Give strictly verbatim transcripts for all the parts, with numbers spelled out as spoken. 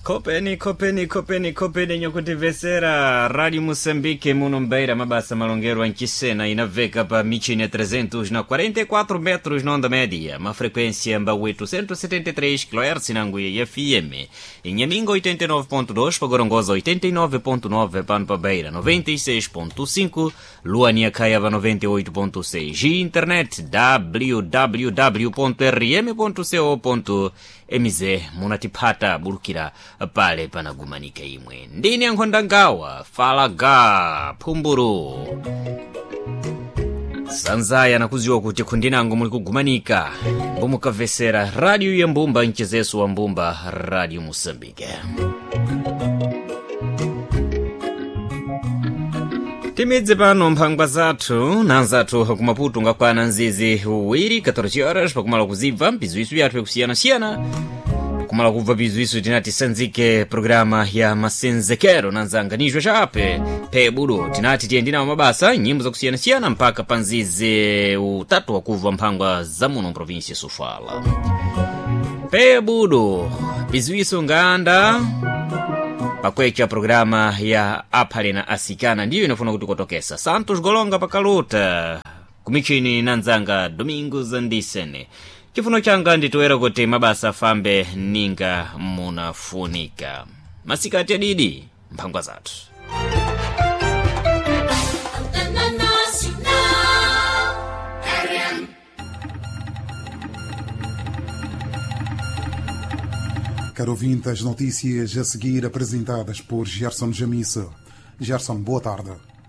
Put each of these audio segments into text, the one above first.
Kopeni, kopeni, kopeni, kopeni nyokutivesera Radio Moçambique munombeira mabasa malongueiro anchisena inaveka pa michine trezentos na quarenta e quatro metros na onda média, uma frequência mba oitocentos e setenta e três kHz na Anguia F M, em Nhaminga oitenta e nove ponto dois, pa Gorongosa oitenta e nove ponto nove, pa Beira noventa e seis ponto cinco, Luania Caiaba noventa e oito ponto seis e internet w w w ponto r m ponto co ponto m z munatipata burukira pale panagumanika imwe. Ndini Ankhondangawa Falaga Pumburu Sanzaya nakuziwa kuti kundinango muli kugumanika mbumukavesera radio ya mbumba nchezesu wa mbumba Radio Moçambique. Timidze pano mphangwa zathu nanzathu kumaputu ngakwana nzizi uwiri catorze horas pakumala kuzibva mbizuisu yathu yakusiyana-siyana. Kumala kubva bizuisu tinati sanzike programa ya masenzekero nanzanganijwe chape pebudo tinati tiyendina mabasa nyimbo zakusiyana-siyana mpaka panzize utatu wakubva mphangwa za muno provinsia Sofala. Pebudo bizuisu nganda pakwecha programa ya aphale na asikana ndiyo inafuna kuti kotokesa Santos Golonga pakaluta kumichini nanzanga Domingos Ndisene. Chifuno changa nditoera kuti mabasa afambe ninga munafunika. Masikati adidi mphangwa zathu. Caro ouvinte, as notícias a seguir apresentadas por Gerson Jamissa. Gerson, boa tarde.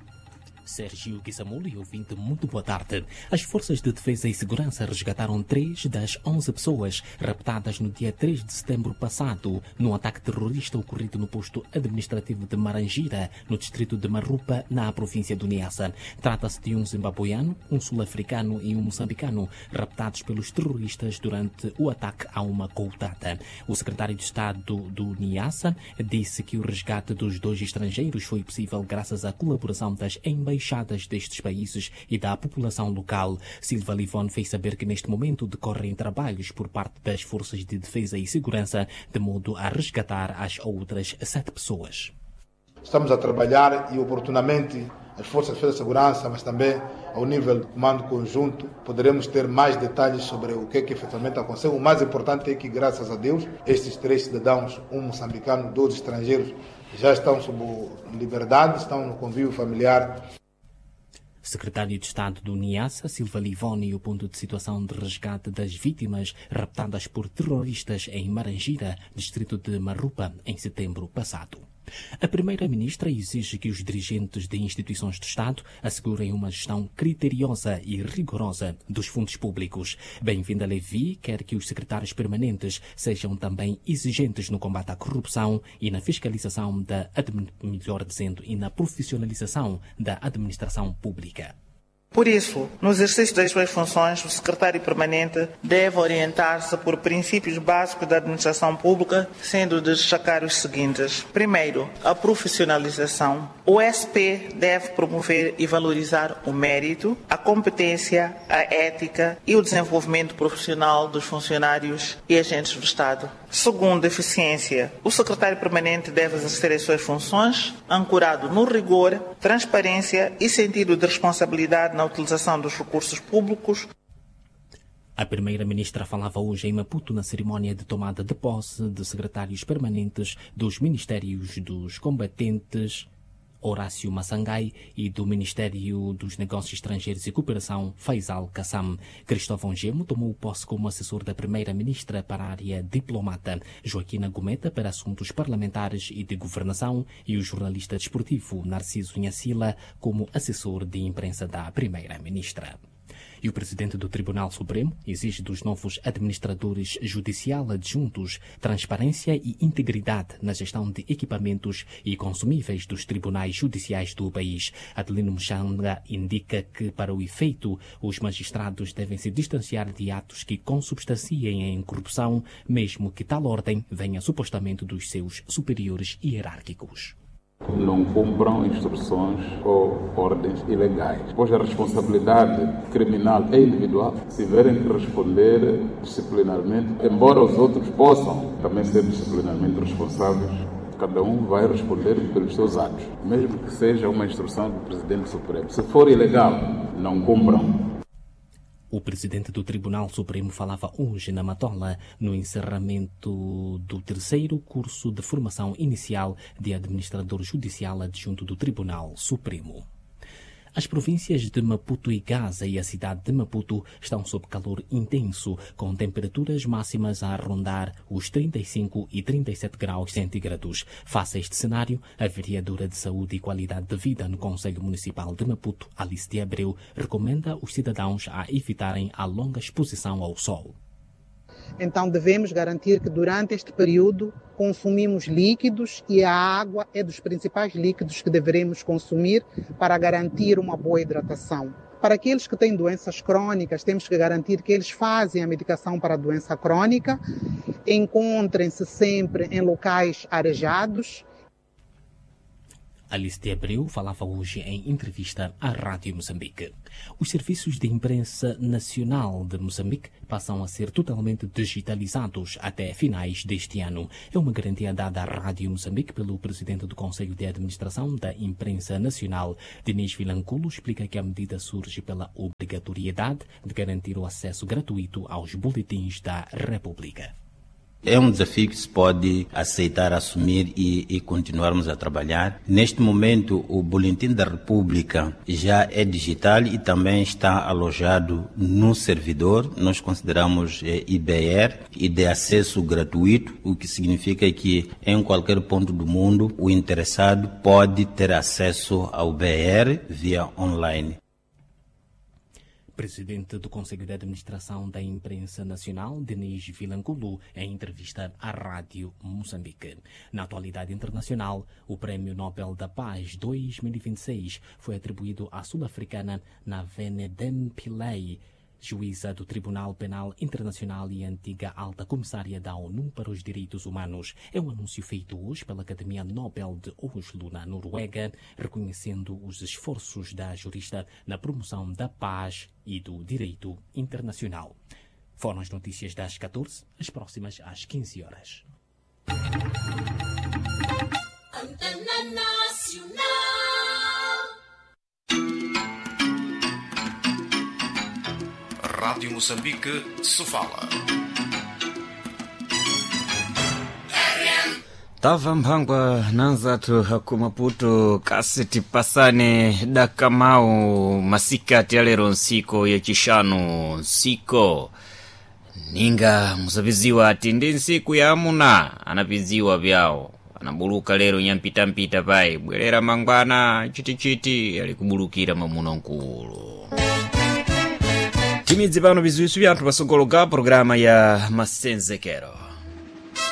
Sérgio Guizamuli, ouvinte, muito boa tarde. As forças de defesa e segurança resgataram três das onze pessoas raptadas no dia três de setembro passado num ataque terrorista ocorrido no posto administrativo de Marangira, no distrito de Marupa, na província do Niassa. Trata-se de um zimbabuiano, um sul-africano e um moçambicano raptados pelos terroristas durante o ataque a uma coutada. O secretário de Estado do Niassa disse que o resgate dos dois estrangeiros foi possível graças à colaboração das embaixadas destes países e da população local. Silva Livon fez saber que neste momento decorrem trabalhos por parte das forças de defesa e segurança de modo a resgatar as outras sete pessoas. Estamos a trabalhar e oportunamente as forças de defesa e segurança, mas também ao nível do comando conjunto, poderemos ter mais detalhes sobre o que é que efetivamente aconteceu. O mais importante é que, graças a Deus, estes três cidadãos, um moçambicano, dois estrangeiros, já estão sob liberdade, estão no convívio familiar. Secretário de Estado do Niassa, Silva Livoni, o ponto de situação de resgate das vítimas raptadas por terroristas em Marangira, distrito de Marupa, em setembro passado. A Primeira-Ministra exige que os dirigentes de instituições do Estado assegurem uma gestão criteriosa e rigorosa dos fundos públicos. Bem-vinda Levi quer que os secretários permanentes sejam também exigentes no combate à corrupção e na fiscalização da, melhor dizendo, e na profissionalização da administração pública. Por isso, no exercício das suas funções, o secretário permanente deve orientar-se por princípios básicos da administração pública, sendo de destacar os seguintes. Primeiro, a profissionalização. O S P deve promover e valorizar o mérito, a competência, a ética e o desenvolvimento profissional dos funcionários e agentes do Estado. Segundo, eficiência. O secretário permanente deve exercer as suas funções ancorado no rigor, transparência e sentido de responsabilidade na utilização dos recursos públicos. A Primeira-Ministra falava hoje em Maputo na cerimónia de tomada de posse de secretários permanentes dos Ministérios dos Combatentes, Horácio Massangai, e do Ministério dos Negócios Estrangeiros e Cooperação, Faisal Kassam. Cristóvão Gemo tomou posse como assessor da Primeira-Ministra para a área diplomata, Joaquina Gometa para assuntos parlamentares e de governação e o jornalista desportivo Narciso Nhacila como assessor de imprensa da Primeira-Ministra. E o presidente do Tribunal Supremo exige dos novos administradores judicial adjuntos transparência e integridade na gestão de equipamentos e consumíveis dos tribunais judiciais do país. Adelino Mchanga indica que, para o efeito, os magistrados devem se distanciar de atos que consubstanciem em corrupção, mesmo que tal ordem venha supostamente dos seus superiores hierárquicos. Não cumpram instruções ou ordens ilegais. Pois a responsabilidade criminal é individual. Se tiverem que responder disciplinarmente, embora os outros possam também ser disciplinarmente responsáveis, cada um vai responder pelos seus atos, mesmo que seja uma instrução do Presidente Supremo. Se for ilegal, não cumpram. O presidente do Tribunal Supremo falava hoje na Matola no encerramento do terceiro curso de formação inicial de administrador judicial adjunto do Tribunal Supremo. As províncias de Maputo e Gaza e a cidade de Maputo estão sob calor intenso, com temperaturas máximas a rondar os trinta e cinco e trinta e sete graus centígrados. Face a este cenário, a vereadora de Saúde e Qualidade de Vida no Conselho Municipal de Maputo, Alice de Abreu, recomenda os cidadãos a evitarem a longa exposição ao sol. Então devemos garantir que durante este período consumimos líquidos e a água é dos principais líquidos que deveremos consumir para garantir uma boa hidratação. Para aqueles que têm doenças crônicas, temos que garantir que eles fazem a medicação para a doença crônica, encontrem-se sempre em locais arejados. Alice de Abreu falava hoje em entrevista à Rádio Moçambique. Os serviços de imprensa nacional de Moçambique passam a ser totalmente digitalizados até finais deste ano. É uma garantia dada à Rádio Moçambique pelo presidente do Conselho de Administração da Imprensa Nacional. Denis Vilanculo explica que a medida surge pela obrigatoriedade de garantir o acesso gratuito aos boletins da República. É um desafio que se pode aceitar, assumir e, e continuarmos a trabalhar. Neste momento, o Boletim da República já é digital e também está alojado no servidor. Nós consideramos é, I B R e de acesso gratuito, o que significa que em qualquer ponto do mundo o interessado pode ter acesso ao B R via online. Presidente do Conselho de Administração da Imprensa Nacional, Denis Vilanculo, em entrevista à Rádio Moçambique. Na atualidade internacional, o Prémio Nobel da Paz dois mil e vinte e seis foi atribuído à sul-africana Navenedem Pillay, juíza do Tribunal Penal Internacional e antiga alta comissária da ONU para os Direitos Humanos. É um anúncio feito hoje pela Academia Nobel de Oslo, na Noruega, reconhecendo os esforços da jurista na promoção da paz e do direito internacional. Foram as notícias das catorze, as próximas às quinze horas. Antena Nacional. Rádio Moçambique se fala. Tava mpangwa nanzatu hakumaputo kaseti pasane dakamau masikati alero nsiko ya chishanu nsiko ninga musaviziwa ati ndi nsiku ya amuna anapiziwa vyao anabuluka lero nyampita-mpita pai bwerera mangwana chiti-chiti alikubulukira mamuna nkulu. Timidzi pano bizuisu vyanthu pasogoloka programa ya Masenzekero.